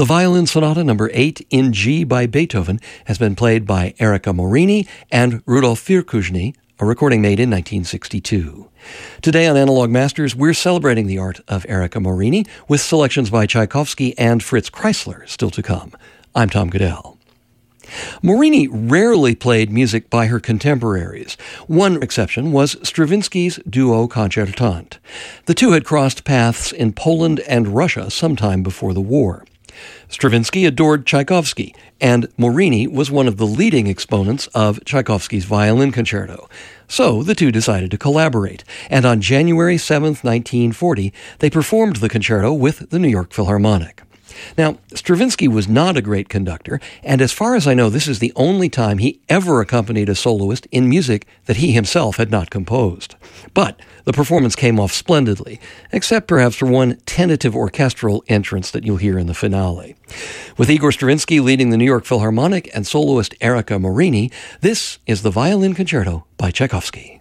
The Violin Sonata No. 8 in G by Beethoven has been played by Erika Morini and Rudolf Virkushny, a recording made in 1962. Today on Analog Masters, we're celebrating the art of Erika Morini with selections by Tchaikovsky and Fritz Kreisler still to come. I'm Tom Goodell. Morini rarely played music by her contemporaries. One exception was Stravinsky's duo concertante. The two had crossed paths in Poland and Russia sometime before the war. Stravinsky adored Tchaikovsky, and Morini was one of the leading exponents of Tchaikovsky's violin concerto. So the two decided to collaborate, and on January 7, 1940, they performed the concerto with the New York Philharmonic. Now, Stravinsky was not a great conductor, and as far as I know, this is the only time he ever accompanied a soloist in music that he himself had not composed. But the performance came off splendidly, except perhaps for one tentative orchestral entrance that you'll hear in the finale. With Igor Stravinsky leading the New York Philharmonic and soloist Erika Morini, this is the Violin Concerto by Tchaikovsky.